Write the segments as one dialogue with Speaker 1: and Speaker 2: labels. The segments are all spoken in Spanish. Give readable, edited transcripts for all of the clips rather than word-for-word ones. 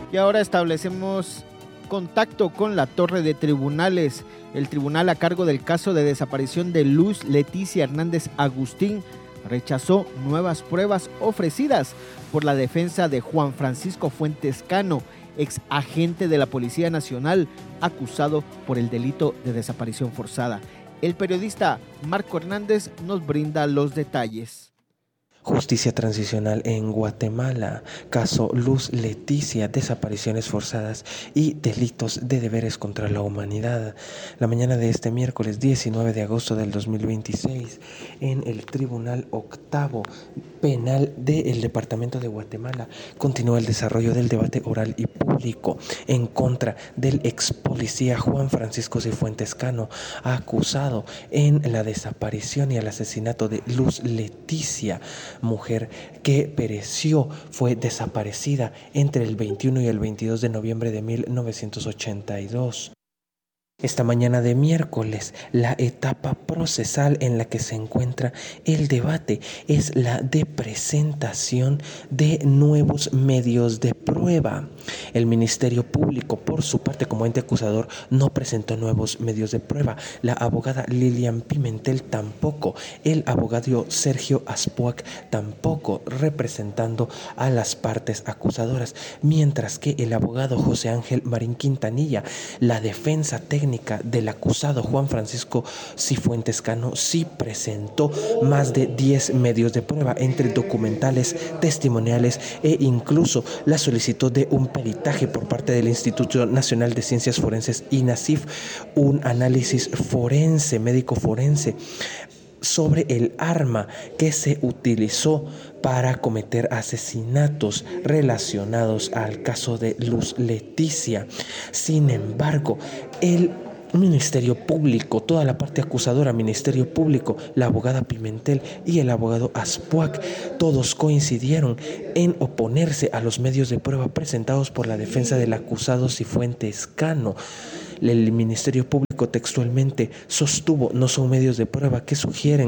Speaker 1: Y ahora establecemos contacto con la Torre de Tribunales. El tribunal a cargo del caso de desaparición de Luz Leticia Hernández Agustín rechazó nuevas pruebas ofrecidas por la defensa de Juan Francisco Fuentes Cano, ex agente de la Policía Nacional, acusado por el delito de desaparición forzada. El periodista Marco Hernández nos brinda los detalles.
Speaker 2: Justicia transicional en Guatemala, caso Luz Leticia, desapariciones forzadas y delitos de deberes contra la humanidad. La mañana de este miércoles 19 de agosto del 2026, en el Tribunal Octavo Penal del Departamento de Guatemala, continúa el desarrollo del debate oral y público en contra del ex policía Juan Francisco Cifuentes Cano, acusado en la desaparición y el asesinato de Luz Leticia, mujer que pereció, fue desaparecida entre el 21 y el 22 de noviembre de 1982. Esta mañana de miércoles, la etapa procesal en la que se encuentra el debate es la de presentación de nuevos medios de prueba. El Ministerio Público, por su parte, como ente acusador, no presentó nuevos medios de prueba. La abogada Lilian Pimentel tampoco. El abogado Sergio Aspuac tampoco, representando a las partes acusadoras. Mientras que el abogado José Ángel Marín Quintanilla, la defensa técnica del acusado Juan Francisco Cifuentes Cano, sí presentó más de 10 medios de prueba, entre documentales, testimoniales e incluso la solicitud de un peritaje por parte del Instituto Nacional de Ciencias Forenses, INACIF, un análisis forense, médico forense, sobre el arma que se utilizó para cometer asesinatos relacionados al caso de Luz Leticia. Sin embargo, el Ministerio Público, toda la parte acusadora, Ministerio Público, la abogada Pimentel y el abogado Aspuac, todos coincidieron en oponerse a los medios de prueba presentados por la defensa del acusado Cifuentes Cano. El Ministerio Público textualmente sostuvo: no son medios de prueba que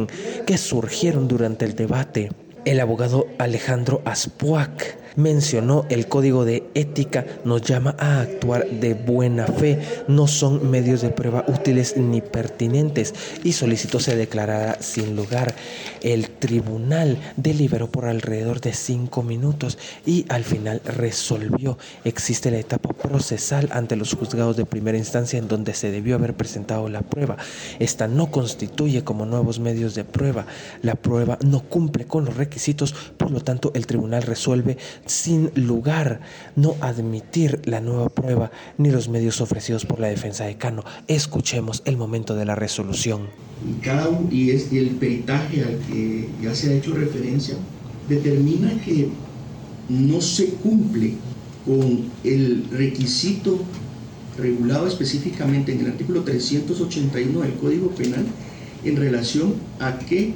Speaker 2: surgieron durante el debate. El abogado Alejandro Aspuac mencionó: el código de ética nos llama a actuar de buena fe, no son medios de prueba útiles ni pertinentes, y solicitó se declarara sin lugar. El tribunal deliberó por alrededor de 5 minutos y al final resolvió. Existe la etapa procesal ante los juzgados de primera instancia en donde se debió haber presentado la prueba. Esta no constituye como nuevos medios de prueba. La prueba no cumple con los requisitos, por lo tanto el tribunal resuelve sin lugar no admitir la nueva prueba ni los medios ofrecidos por la defensa de Cano. Escuchemos el momento de la resolución.
Speaker 3: Y el peritaje al que ya se ha hecho referencia determina que no se cumple con el requisito regulado específicamente en el artículo 381 del Código Penal en relación a que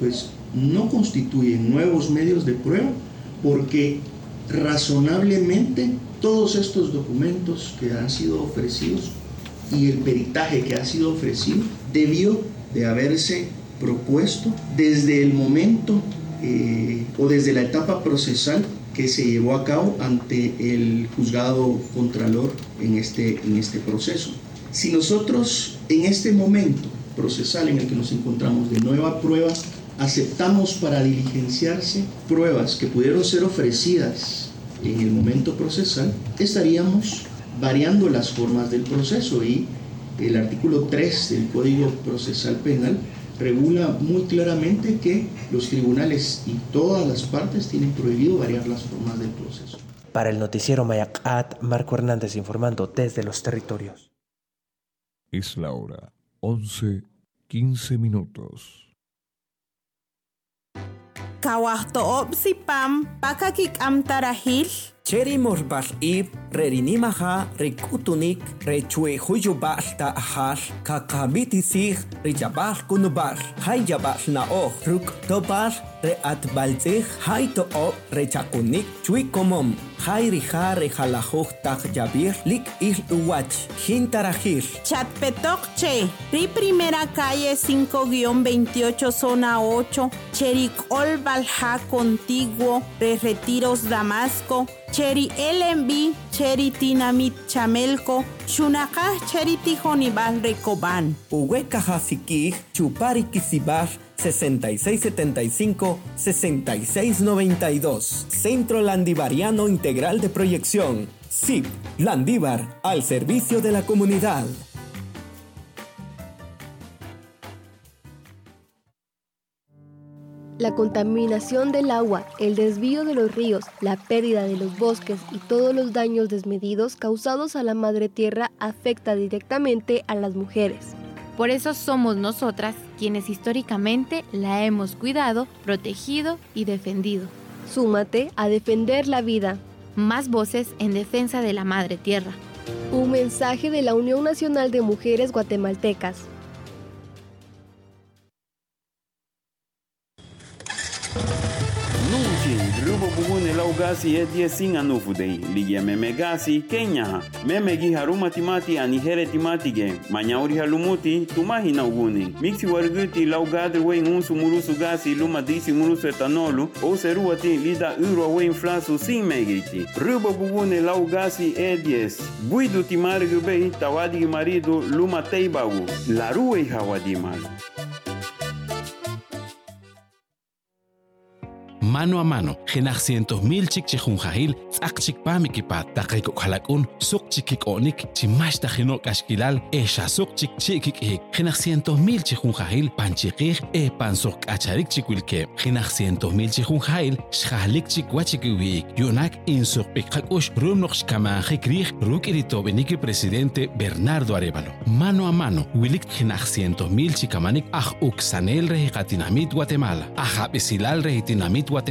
Speaker 3: no constituyen nuevos medios de prueba, porque razonablemente todos estos documentos que han sido ofrecidos y el peritaje que ha sido ofrecido debió de haberse propuesto desde el momento o desde la etapa procesal que se llevó a cabo ante el juzgado contralor en este proceso. Si nosotros en este momento procesal en el que nos encontramos de nueva prueba aceptamos para diligenciarse pruebas que pudieron ser ofrecidas en el momento procesal, estaríamos variando las formas del proceso, y el artículo 3 del Código Procesal Penal regula muy claramente que los tribunales y todas las partes tienen prohibido variar las formas del proceso.
Speaker 2: Para el noticiero Mayacat, Marco Hernández informando desde los territorios.
Speaker 4: Es la hora 11:15.
Speaker 5: Kawahto'op si Pam, pakakik amtarahil.
Speaker 6: Cheri morbal ib, rerinimaha, rikutunik, rechue huyubal ta ahal, kakabitisig, rijabal kunubal, hayabal naoh, ruk tobal, reatbalzig, hayto'op, rechakunik, chuikomom, Jairija rejalajuj tak yabir lik il uwach. Jintarajil.
Speaker 5: Chatpetokche, Ri Primera Calle 5-28 Zona 8, Chericol Balja Contiguo, Retiros Damasco, Cheri LMB, Cheri Tinamit Chamelco, Chunacaj Cheri Tijonibal Recoban.
Speaker 6: Uwekajasiki, Chupari Kisibar, 6675-6692. Centro Landivariano Integral de Proyección. CIP, Landívar, al servicio de la comunidad.
Speaker 7: La contaminación del agua, el desvío de los ríos, la pérdida de los bosques y todos los daños desmedidos causados a la madre tierra afecta directamente a las mujeres.
Speaker 8: Por eso somos nosotras quienes históricamente la hemos cuidado, protegido y defendido.
Speaker 7: Súmate a defender la vida.
Speaker 8: Más voces en defensa de la madre tierra.
Speaker 7: Un mensaje de la Unión Nacional de Mujeres Guatemaltecas.
Speaker 9: Rubo bugune laugasi sin anufudei ligia memegasi kenya memegi haruma timati anihere timatige manyauri halumuti tumahina uguni mixi warguti laugadre wen unsu murusu gasi luma disi murusu etanolu o seruati lida uro wen flasu sin megiti rubo bugune laugasi 10 buidu timargu bei tawadi marido luma teibagu la rue hawadimal.
Speaker 10: Mano a mano, genach 100,000 chikchejunjahil, tzakchikpamikipa, takeko halakun, sukchikikonik, chimashta genok ashkilal, esha sukchikchikik, genach 100,000 chijunjahil, panchikij, pansok acharik chikwilke, genach 100,000 chijunjahil, shahlik chikwachikiwik, yonak insok pikakush, rumnok shkamajikrig, rukiritobeniki presidente Bernardo Arevalo. Mano a mano, wilik genach 100,000 chikamanik, uksanel rehigatinamit Guatemala, ajabesilal rehitinamit Guatemala.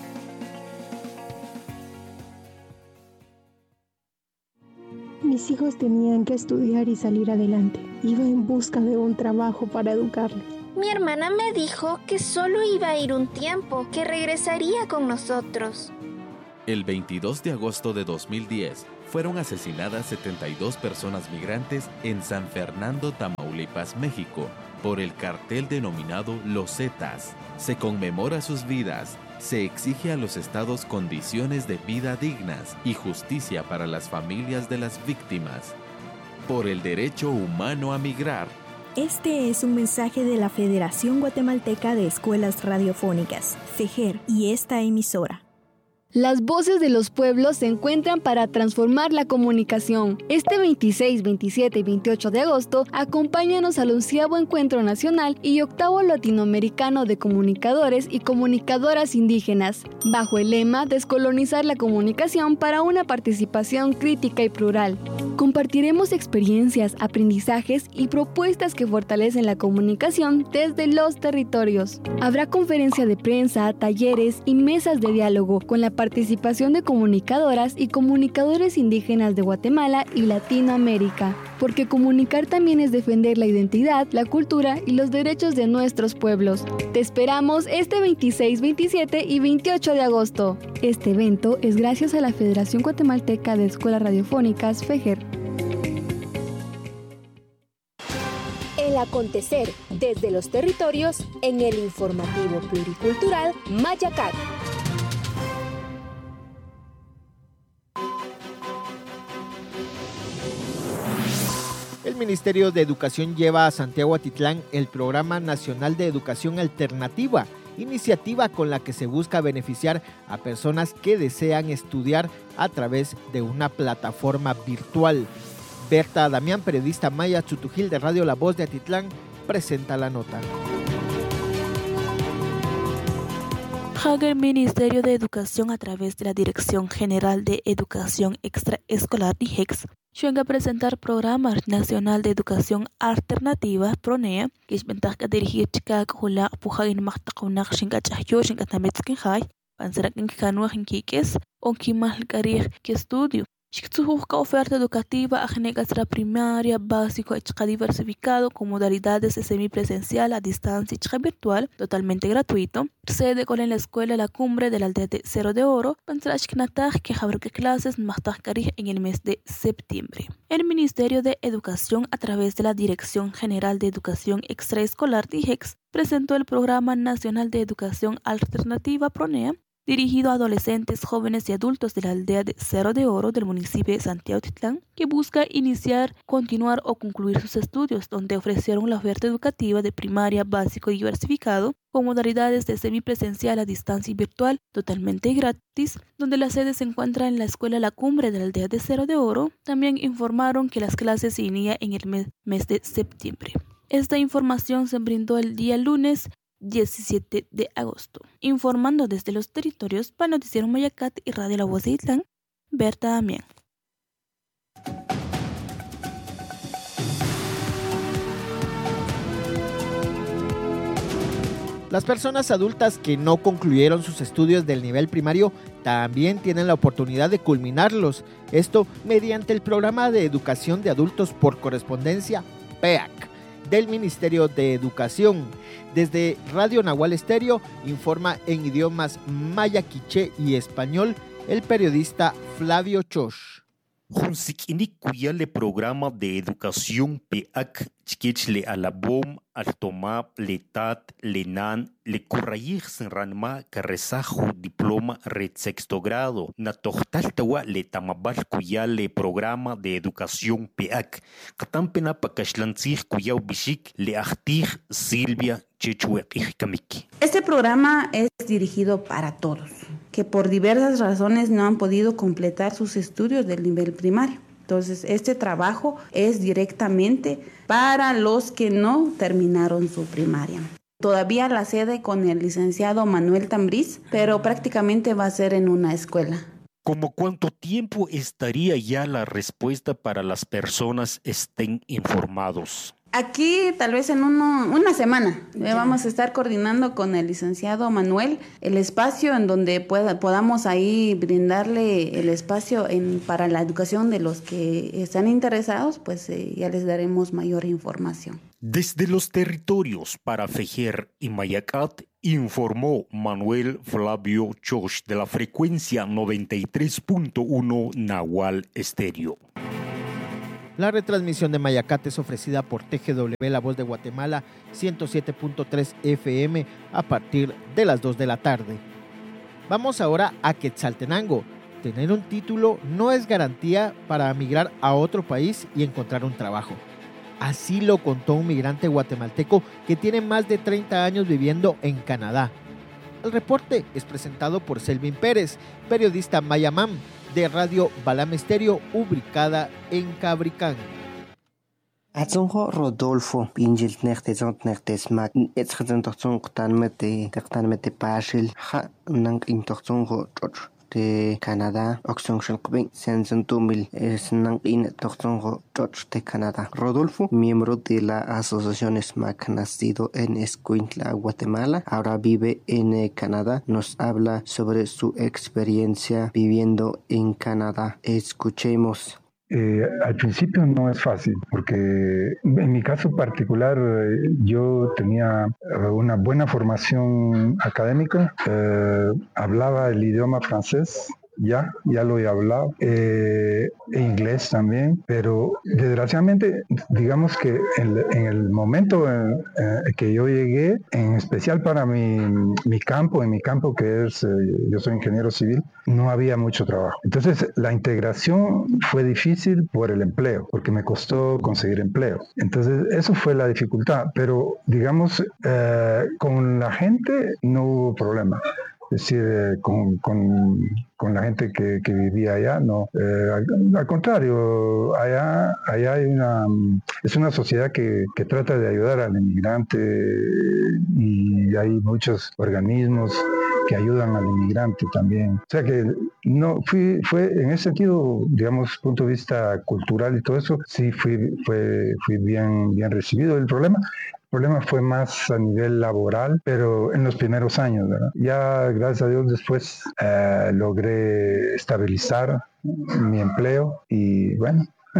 Speaker 11: Mis hijos tenían que estudiar y salir adelante. Iba en busca de un trabajo para educarlos.
Speaker 12: Mi hermana me dijo que solo iba a ir un tiempo, que regresaría con nosotros.
Speaker 13: El 22 de agosto de 2010 fueron asesinadas 72 personas migrantes en San Fernando, Tamaulipas, México, por el cartel denominado Los Zetas. Se conmemora sus vidas. Se exige a los estados condiciones de vida dignas y justicia para las familias de las víctimas. Por el derecho humano a migrar.
Speaker 14: Este es un mensaje de la Federación Guatemalteca de Escuelas Radiofónicas, FEGER, y esta emisora.
Speaker 7: Las voces de los pueblos se encuentran para transformar la comunicación. Este 26, 27 y 28 de agosto, acompáñanos al 11º Encuentro Nacional y 8º Latinoamericano de Comunicadores y Comunicadoras Indígenas, bajo el lema Descolonizar la comunicación para una participación crítica y plural. Compartiremos experiencias, aprendizajes y propuestas que fortalecen la comunicación desde los territorios. Habrá conferencia de prensa, talleres y mesas de diálogo con la participación de comunicadoras y comunicadores indígenas de Guatemala y Latinoamérica, porque comunicar también es defender la identidad, la cultura y los derechos de nuestros pueblos. Te esperamos este 26, 27 y 28 de agosto. Este evento es gracias a la Federación Guatemalteca de Escuelas Radiofónicas, FEGER.
Speaker 15: El acontecer desde los territorios en el informativo pluricultural Mayacat.
Speaker 1: El Ministerio de Educación lleva a Santiago Atitlán el Programa Nacional de Educación Alternativa, iniciativa con la que se busca beneficiar a personas que desean estudiar a través de una plataforma virtual. Berta Damián, periodista maya Chutujil de Radio La Voz de Atitlán, presenta la nota.
Speaker 16: El Ministerio de Educación, a través de la Dirección General de Educación Extraescolar (DIGEX), llega a presentar Programa Nacional de Educación Alternativa (PRONEA), que es ventaja dirigir chica hula pujain maqtaqunak shinkachahyo shinkatametskijay, panserakin kanuaj inkikes, o kimal karij que estudio. Chictsuhka oferta educativa a genegastra primaria, básico y diversificado con modalidades de semipresencial a distancia y virtual, totalmente gratuito. Sede con en la escuela La Cumbre de la aldea de Cerro de Oro, que fabrica clases en el mes de septiembre. El Ministerio de Educación, a través de la Dirección General de Educación Extraescolar DIGEX, presentó el Programa Nacional de Educación Alternativa PRONEA, dirigido a adolescentes, jóvenes y adultos de la aldea de Cerro de Oro del municipio de Santiago Titlán, que busca iniciar, continuar o concluir sus estudios, donde ofrecieron la oferta educativa de primaria, básico y diversificado, con modalidades de semipresencial a distancia y virtual, totalmente gratis, donde la sede se encuentra en la Escuela La Cumbre de la aldea de Cerro de Oro. También informaron que las clases se inician en el mes de septiembre. Esta información se brindó el día lunes 17 de agosto. Informando desde los territorios para Noticiero Mayacat y Radio La Voz de Itlán, Berta Damián.
Speaker 1: Las personas adultas que no concluyeron sus estudios del nivel primario también tienen la oportunidad de culminarlos. Esto mediante el Programa de Educación de Adultos por Correspondencia, PEAC, del Ministerio de Educación. Desde Radio Nahual Estéreo informa en idiomas maya, quiché y español el periodista Flavio Chosh.
Speaker 17: Junsikinik kuyale Programa de Educación PEAC chikichle alabom altoma letat lenan le kurrayig ranma carresajo diploma red sexto grado na tohtaltawa le tamabal kuyale Programa de Educación PEAC qatampena pakashlantzig kuyaw bishik le ahtig Silvia Chechueqijkamiki.
Speaker 18: Este programa es dirigido para todos que por diversas razones no han podido completar sus estudios del nivel primario. Entonces, este trabajo es directamente para los que no terminaron su primaria. Todavía la sede con el licenciado Manuel Tambriz, pero prácticamente va a ser en una escuela.
Speaker 17: ¿Cómo cuánto tiempo estaría ya la respuesta para las personas estén informados?
Speaker 18: Aquí tal vez en una semana vamos a estar coordinando con el licenciado Manuel el espacio en donde podamos ahí brindarle el espacio para la educación de los que están interesados, pues ya les daremos mayor información.
Speaker 17: Desde los territorios para Fejer y Mayacat, informó Manuel Flavio Chosh de la frecuencia 93.1 Nahual Estéreo.
Speaker 1: La retransmisión de Mayacat es ofrecida por TGW La Voz de Guatemala 107.3 FM a partir de las 2 de la tarde. Vamos ahora a Quetzaltenango. Tener un título no es garantía para migrar a otro país y encontrar un trabajo. Así lo contó un migrante guatemalteco que tiene más de 30 años viviendo en Canadá. El reporte es presentado por Selvin Pérez, periodista mayamam de Radio Balam Estéreo, ubicada en Cabricán.
Speaker 19: Atzonjo Rodolfo, Pinjil Nechtes Mac, Etzontoxon Tanmete Pashil, Ha Nang Intoxonjo George de Canadá, Oxon Shelkbin, Sensentumil, Snang In Toxonjo George de Canadá. Rodolfo, miembro de la Asociación SMAC, nacido en Escuintla, Guatemala, ahora vive en Canadá, nos habla sobre su experiencia viviendo en Canadá. Escuchemos.
Speaker 20: Al principio no es fácil, porque en mi caso particular yo tenía una buena formación académica, hablaba el idioma francés, ya lo he hablado, e inglés también, pero desgraciadamente digamos que en el momento que yo llegué, en especial para mi campo que es, yo soy ingeniero civil, no había mucho trabajo. Entonces la integración fue difícil por el empleo, porque me costó conseguir empleo. Entonces eso fue la dificultad, pero digamos con la gente no hubo problema. Es decir, con la gente que vivía allá, no. Al contrario, allá hay es una sociedad que trata de ayudar al inmigrante y hay muchos organismos que ayudan al inmigrante también. O sea que no fue en ese sentido, digamos, punto de vista cultural y todo eso, sí fui bien recibido. El problema fue más a nivel laboral, pero en los primeros años, ¿verdad? Ya, gracias a Dios, después logré estabilizar mi empleo y bueno,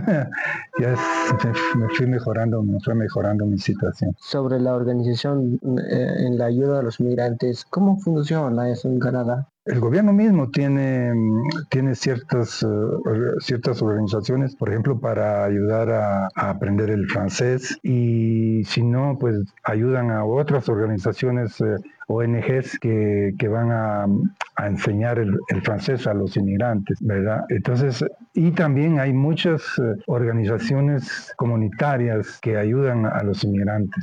Speaker 20: me fue mejorando mi situación.
Speaker 19: Sobre la organización en la ayuda a los migrantes, ¿cómo funciona eso en Canadá?
Speaker 20: El gobierno mismo tiene ciertas organizaciones, por ejemplo, para ayudar a aprender el francés, y si no, pues ayudan a otras organizaciones, ONGs que van a enseñar el francés a los inmigrantes, ¿verdad? Entonces, y también hay muchas organizaciones comunitarias que ayudan a los inmigrantes,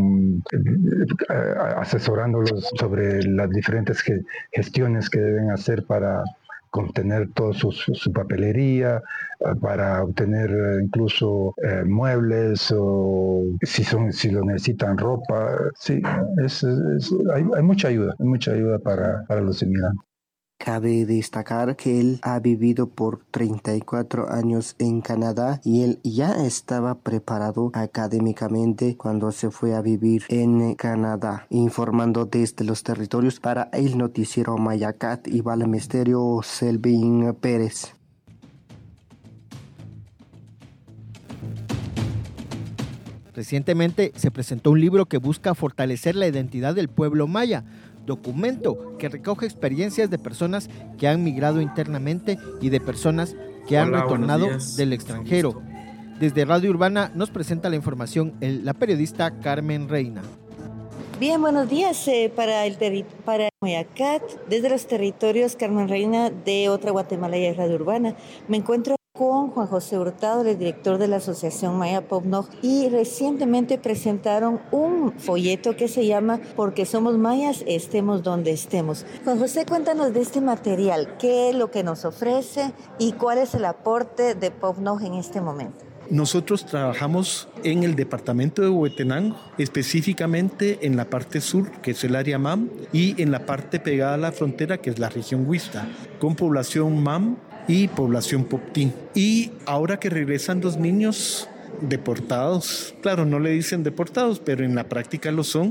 Speaker 20: asesorándolos sobre las diferentes gestiones que deben hacer para contener toda su papelería, para obtener incluso muebles, o si lo necesitan, ropa. Sí, hay mucha ayuda para los inmigrantes.
Speaker 19: Cabe destacar que él ha vivido por 34 años en Canadá y él ya estaba preparado académicamente cuando se fue a vivir en Canadá. Informando desde los territorios para el noticiero Mayacat y Vale Misterio, Selvin Pérez.
Speaker 1: Recientemente se presentó un libro que busca fortalecer la identidad del pueblo maya, documento que recoge experiencias de personas que han migrado internamente y de personas que han retornado del extranjero. Desde Radio Urbana nos presenta la información la periodista Carmen Reina.
Speaker 21: Bien, buenos días para Mayacat, desde los territorios Carmen Reina de Otra Guatemala y Radio Urbana. Me encuentro con Juan José Hurtado, el director de la Asociación Maya Popnog, y recientemente presentaron un folleto que se llama Porque somos mayas, estemos donde estemos. Juan José, cuéntanos de este material, qué es lo que nos ofrece y cuál es el aporte de Popnog en este momento.
Speaker 22: Nosotros trabajamos en el departamento de Huehuetenango, específicamente en la parte sur, que es el área MAM, y en la parte pegada a la frontera, que es la región Huista, con población MAM y población Poptín. Y ahora que regresan los niños deportados, claro, no le dicen deportados, pero en la práctica lo son,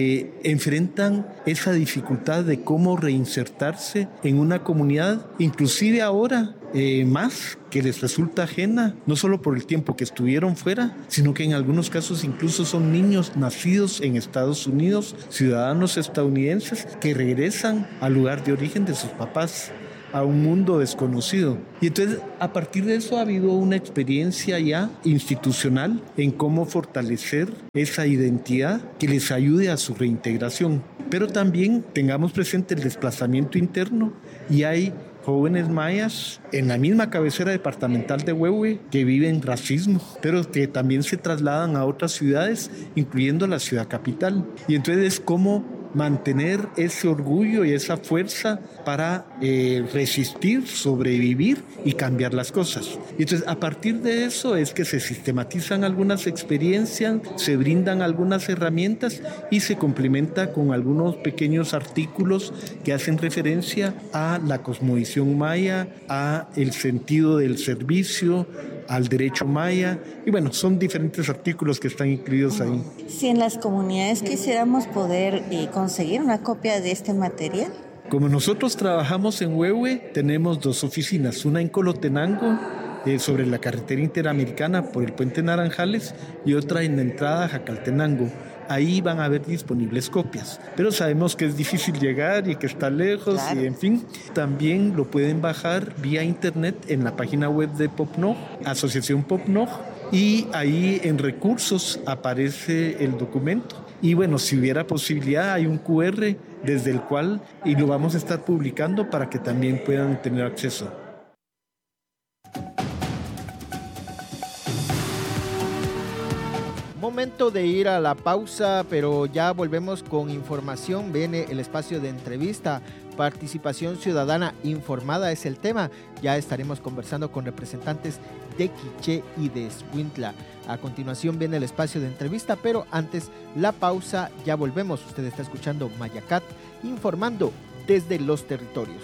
Speaker 22: enfrentan esa dificultad de cómo reinsertarse en una comunidad, inclusive ahora más que les resulta ajena, no solo por el tiempo que estuvieron fuera, sino que en algunos casos incluso son niños nacidos en Estados Unidos, ciudadanos estadounidenses, que regresan al lugar de origen de sus papás, a un mundo desconocido. Y entonces, a partir de eso ha habido una experiencia ya institucional en cómo fortalecer esa identidad que les ayude a su reintegración. Pero también tengamos presente el desplazamiento interno, y hay jóvenes mayas en la misma cabecera departamental de Huehue que viven racismo, pero que también se trasladan a otras ciudades, incluyendo la ciudad capital. Y entonces es como mantener ese orgullo y esa fuerza para resistir, sobrevivir y cambiar las cosas. Y entonces, a partir de eso es que se sistematizan algunas experiencias, se brindan algunas herramientas y se complementa con algunos pequeños artículos que hacen referencia a la cosmovisión maya, a el sentido del servicio, al derecho maya, y bueno, son diferentes artículos que están incluidos ahí.
Speaker 21: Si en las comunidades quisiéramos poder conseguir una copia de este material.
Speaker 22: Como nosotros trabajamos en Huehue, tenemos dos oficinas, una en Colotenango, sobre la carretera interamericana por el puente Naranjales, y otra en la entrada a Jacaltenango. Ahí van a haber disponibles copias, pero sabemos que es difícil llegar y que está lejos, claro. Y en fin, también lo pueden bajar vía internet en la página web de Popnog, Asociación Popnog, y ahí en recursos aparece el documento. Y bueno, si hubiera posibilidad, hay un QR desde el cual, y lo vamos a estar publicando para que también puedan tener acceso.
Speaker 1: Momento de ir a la pausa, pero ya volvemos con información. Viene el espacio de entrevista. Participación ciudadana informada es el tema. Ya estaremos conversando con representantes de Quiché y de Escuintla. A continuación viene el espacio de entrevista, pero antes la pausa. Ya volvemos. Usted está escuchando Mayacat, informando desde los territorios.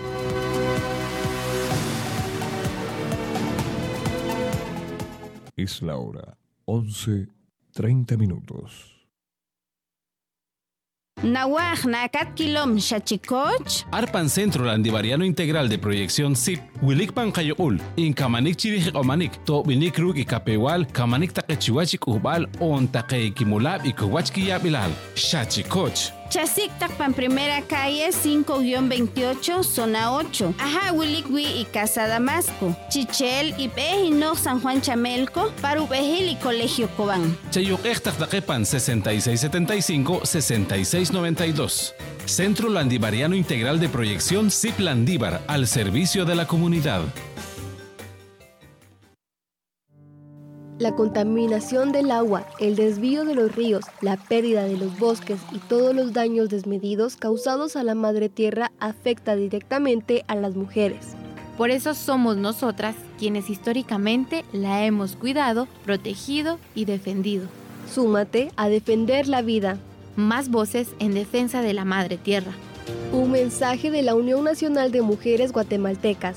Speaker 4: Es la hora 11:30.
Speaker 5: Nawaj nakat kilom shachikoch.
Speaker 10: Arpan Centro Landivariano Integral de Proyección SIP, Wilik Pankayul, In Kamanik Chirij Omanik, To Binik Ruk y Capewal, Kamanik Takechiwachik Ubal, On Takekimulab y Kuwachki Yabilal, Shachikoch.
Speaker 5: Chasik Takpan Primera Calle 5-28, Zona 8. Ajá, Wilikwi y Casa Damasco. Chichel y Pejino San Juan Chamelco, Parupejil y Colegio Cobán.
Speaker 10: Chayuk Ektak Takepan 6675-6692. Centro Landivariano Integral de Proyección SIP Landívar, al servicio de la comunidad.
Speaker 7: La contaminación del agua, el desvío de los ríos, la pérdida de los bosques y todos los daños desmedidos causados a la madre tierra afecta directamente a las mujeres.
Speaker 8: Por eso somos nosotras quienes históricamente la hemos cuidado, protegido y defendido.
Speaker 7: Súmate a defender la vida.
Speaker 8: Más voces en defensa de la madre tierra.
Speaker 7: Un mensaje de la Unión Nacional de Mujeres Guatemaltecas.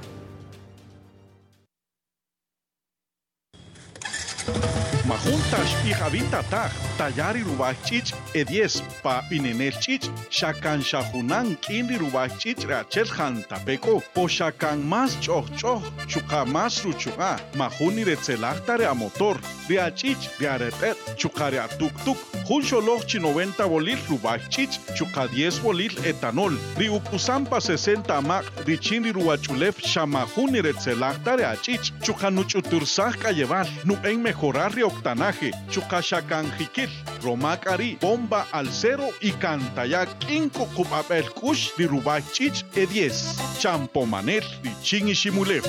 Speaker 2: Majuntas y Javita Taj, Tallari Rubachich, Edies, Pa Pinenelchich, Shakan Shahunan, Kindi Rubachich, Rachel Tapeco, O Shakan más Choch, Chuka más Ruchuga, Majuni Retzelactare a motor, Riachich, Riarepet, Chukare a Tuk-Tuk, Juncholochi 90 bolil Rubachich, Chuka 10 bolil etanol, Riupusampa 60 Mac, Richini Ruachulef, Shamajuni Retzelactare a Chich, Chukanuchutursaka llevar, no en mejorar Octanaje, Chukashakanjikil, Romakari, Bomba al Cero y Cantaya, Kinko Kupapel Kush, Dirubachich, E10, Champomanel, Richin y Shimulef.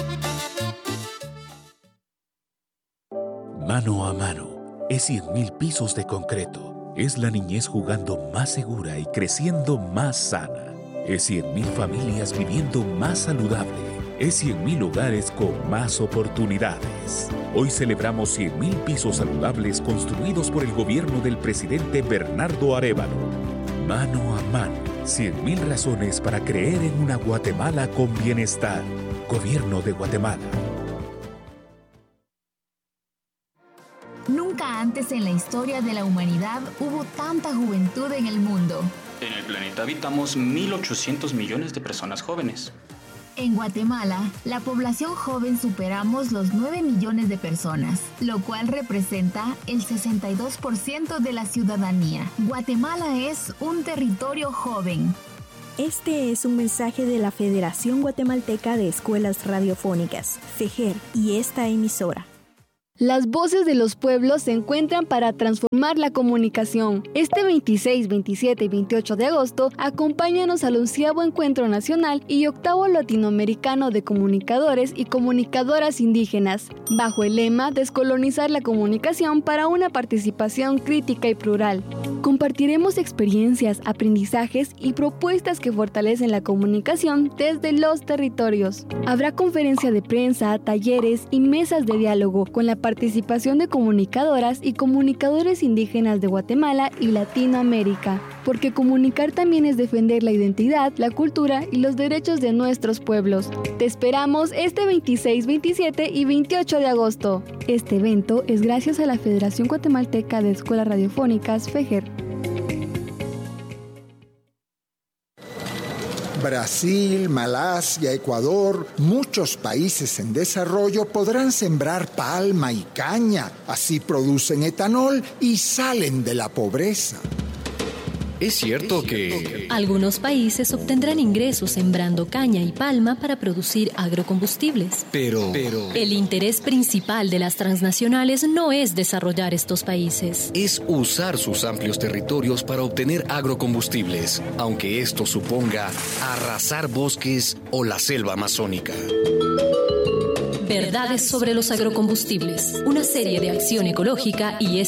Speaker 3: Mano a mano, es 100.000 pisos de concreto. Es la niñez jugando más segura y creciendo más sana. Es 100.000 familias viviendo más saludable. Es 100.000 hogares con más oportunidades. Hoy celebramos 100.000 pisos saludables construidos por el gobierno del presidente Bernardo Arévalo. Mano a mano, 100.000 razones para creer en una Guatemala con bienestar. Gobierno de Guatemala.
Speaker 23: Nunca antes en la historia de la humanidad hubo tanta juventud en el mundo.
Speaker 24: En el planeta habitamos 1.800 millones de personas jóvenes.
Speaker 23: En Guatemala, la población joven superamos los 9 millones de personas, lo cual representa el 62% de la ciudadanía. Guatemala es un territorio joven.
Speaker 14: Este es un mensaje de la Federación Guatemalteca de Escuelas Radiofónicas, FEJER, y esta emisora.
Speaker 7: Las voces de los pueblos se encuentran para transformar la comunicación. Este 26, 27 y 28 de agosto, acompáñanos al 11º Encuentro Nacional y 8º Latinoamericano de Comunicadores y Comunicadoras Indígenas, bajo el lema Descolonizar la comunicación para una participación crítica y plural. Compartiremos experiencias, aprendizajes y propuestas que fortalecen la comunicación desde los territorios. Habrá conferencia de prensa, talleres y mesas de diálogo con la participación de comunicadoras y comunicadores indígenas de Guatemala y Latinoamérica, porque comunicar también es defender la identidad, la cultura y los derechos de nuestros pueblos. Te esperamos este 26, 27 y 28 de agosto. Este evento es gracias a la Federación Guatemalteca de Escuelas Radiofónicas, FEJER.
Speaker 25: Brasil, Malasia, Ecuador, muchos países en desarrollo podrán sembrar palma y caña. Así producen etanol y salen de la pobreza.
Speaker 26: Es cierto que
Speaker 27: algunos países obtendrán ingresos sembrando caña y palma para producir agrocombustibles.
Speaker 26: Pero
Speaker 27: el interés principal de las transnacionales no es desarrollar estos países.
Speaker 26: Es usar sus amplios territorios para obtener agrocombustibles, aunque esto suponga arrasar bosques o la selva amazónica.
Speaker 27: Verdades sobre los agrocombustibles, una serie de acción ecológica y